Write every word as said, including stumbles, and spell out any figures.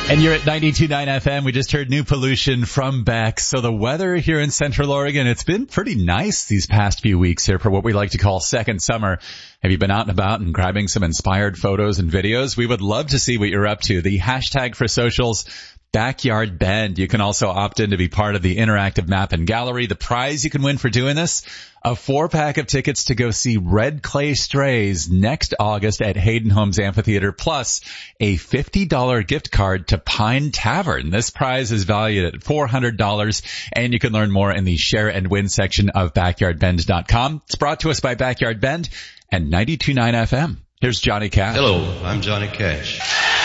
And you're at ninety-two point nine F M. We just heard New Pollution from Beck. So the weather here in Central Oregon, it's been pretty nice these past few weeks here for what we like to call second summer. Have you been out and about and grabbing some inspired photos and videos? We would love to see what you're up to. The hashtag for socials, Backyard Bend. You can also opt in to be part of the interactive map and gallery. The prize you can win for doing this, a four pack of tickets to go see Red Clay Strays next August at Hayden Homes Amphitheater, plus a fifty dollars gift card to Pine Tavern. This prize is valued at four hundred dollars, and you can learn more in the share and win section of backyard bend dot com. It's brought to us by Backyard Bend and ninety-two point nine F M. Here's Johnny Cash. Hello, I'm Johnny Cash.